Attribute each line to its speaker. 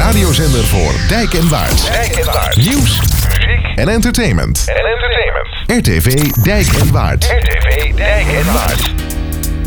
Speaker 1: radiozender voor Dijk en Waard. Nieuws, muziek en entertainment. RTV Dijk en Waard.